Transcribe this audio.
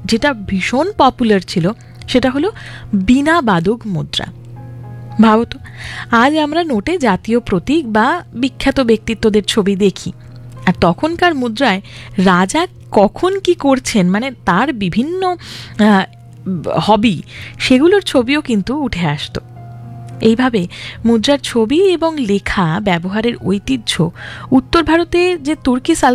যেটা ভীষণ পপুলার ছিল সেটা হলো বীণা বাদক মুদ্রা। ভাবো তো, আজ আমরা নোটে জাতীয় প্রতীক বা বিখ্যাত ব্যক্তিত্বদের ছবি দেখি, আর তখনকার মুদ্রায় রাজা কখন কি করছেন মানে তার বিভিন্ন হবি সেগুলোর ছবিও কিন্তু উঠে আসতো। এইভাবে মুদ্রার ছবি এবং লেখা ব্যবহারের ঐতিহ্য উত্তর ভারতে যে তুর্কি